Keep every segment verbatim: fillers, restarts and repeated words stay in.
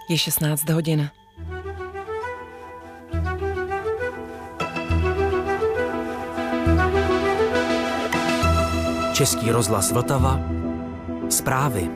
Je šestnáct hodin. Český rozhlas Vltava. Zprávy.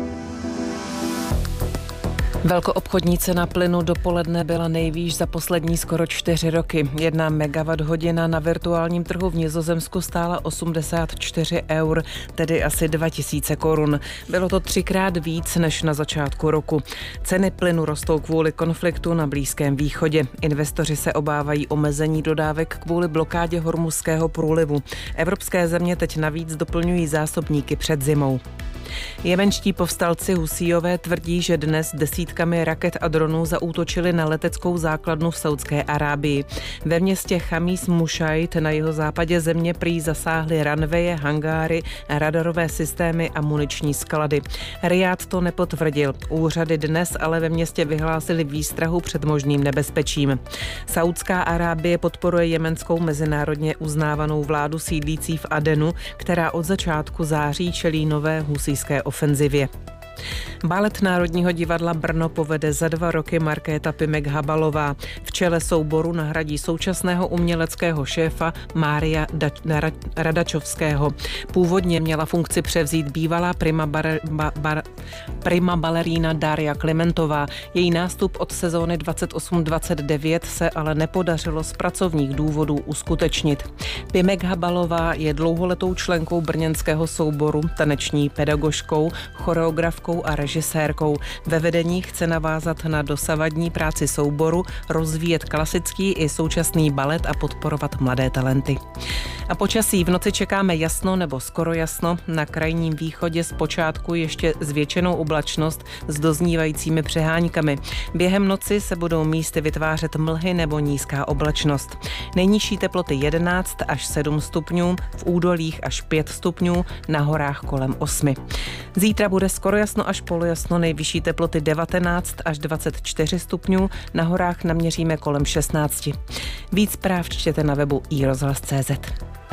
Velkoobchodní cena plynu dopoledne byla nejvýš za poslední skoro čtyři roky. Jedna megawatt hodina na virtuálním trhu v Nizozemsku stála osmdesát čtyři eur, tedy asi dva tisíce korun. Bylo to třikrát víc než na začátku roku. Ceny plynu rostou kvůli konfliktu na Blízkém východě. Investoři se obávají omezení dodávek kvůli blokádě Hormuzského průlivu. Evropské země teď navíc doplňují zásobníky před zimou. Jemenští povstalci Husíjové tvrdí, že dnes desítkami raket a dronů zaútočili na leteckou základnu v Saudské Arábii. Ve městě Chamis Mušajt na jihozápadě země prý zasáhly ranveje, hangáry, radarové systémy a muniční sklady. Rijád to nepotvrdil. Úřady dnes ale ve městě vyhlásily výstrahu před možným nebezpečím. Saudská Arábie podporuje jemenskou mezinárodně uznávanou vládu sídlící v Adenu, která od začátku září čelí nové husí ofenzivě. Balet Národního divadla Brno povede za dva roky Markéta Pimek-Habalová. V čele souboru nahradí současného uměleckého šéfa Mária da- Radačovského. Původně měla funkci převzít bývalá prima, bar- ba- bar- prima balerína Daria Klementová. Její nástup od sezóny dvacet osm dvacet devět se ale nepodařilo z pracovních důvodů uskutečnit. Pimek-Habalová je dlouholetou členkou brněnského souboru, taneční pedagožkou, choreografkou a režisérkou. Ve vedení chce navázat na dosavadní práci souboru, rozvíjet klasický i současný balet a podporovat mladé talenty. A počasí: v noci čekáme jasno nebo skoro jasno, na krajním východě zpočátku ještě zvětšenou oblačnost s doznívajícími přeháňkami. Během noci se budou místy vytvářet mlhy nebo nízká oblačnost. Nejnižší teploty jedenáct až sedm stupňů, v údolích až pět stupňů, na horách kolem osmi. Zítra bude skoro jasno až polojasno, nejvyšší teploty devatenáct až dvacet čtyři stupňů, na horách naměříme kolem šestnáct. Víc zpráv čtěte na webu i rozhlas tečka cé zet.